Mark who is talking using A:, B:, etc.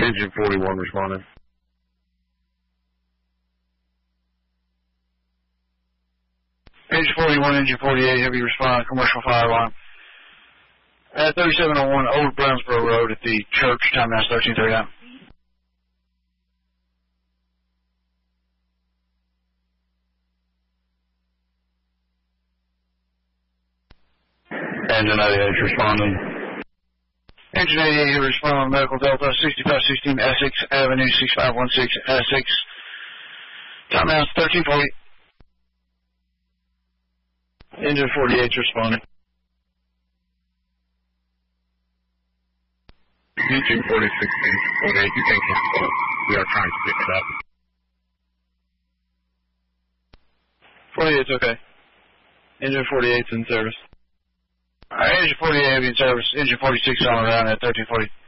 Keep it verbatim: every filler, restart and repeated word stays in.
A: Engine forty-one responding.
B: Engine forty-one, Engine forty-eight, heavy respond, commercial fire alarm. At thirty-seven oh one Old Brownsboro Road at the church, time now thirteen thirty-nine.
A: Engine eighty-eight responding.
B: Engine eighty-eight, respond, medical Delta, sixty-five sixteen Essex Avenue, six five one six Essex. Time now thirteen forty.
A: Engine forty-eight responding. Engine forty-six, Engine forty-eight, you can cancel. We are trying to pick it up.
B: forty-eight's okay.
A: Engine forty-eight's in service.
B: Alright, Engine forty-eight in service. Engine forty-six on around at thirteen forty.